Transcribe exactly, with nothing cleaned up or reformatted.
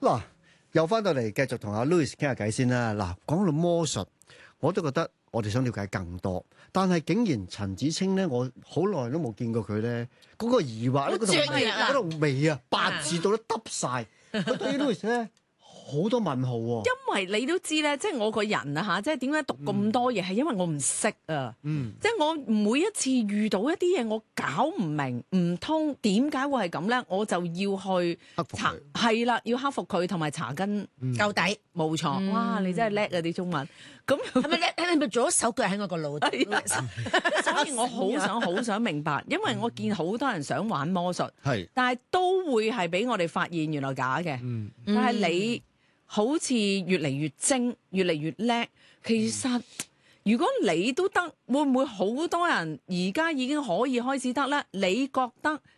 嗱，又翻到嚟繼續同阿 Louis 傾下偈先啦。嗱，講到魔術，我都覺得我哋想了解更多，但係竟然陳芷清咧，我好耐都冇見過佢咧，嗰、那個疑惑咧，嗰度眉嗰度眉啊，八字到都耷晒。佢對於 Louis 咧好多問號喎、 因為你都知咧，即係我個人啊嚇，即係點解讀咁多嘢係因為我唔識啊， 嗯， 即係我每一次遇到一啲嘢我搞唔明唔通點解會係咁咧，我就要去查， 克服佢係啦，要克服佢同埋查根夠底， 冇錯。 嗯哇！你真係叻啊啲中文，咁係咪你係咪做咗手腳喺我個腦度？ 所以我好想好想明白，因為我見好多人想玩魔術， 係， 但係都會係俾我哋發現原來假嘅。 嗯， 但係你好似越嚟越精，越嚟越叻。其實如果你都得，會唔會好多人而家已經可以開始得咧？你覺得